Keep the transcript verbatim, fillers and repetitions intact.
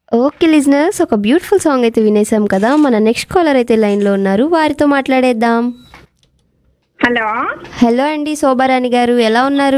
Okay listeners, ఒక beautiful song అయితే వినేసాం కదా. మన నెక్స్ట్ కాలర్ అయితే లైన్లో ఉన్నారు, వారితో మాట్లాడేద్దాం. హలో హలో అండి శోభారాణి గారు, ఎలా ఉన్నారు?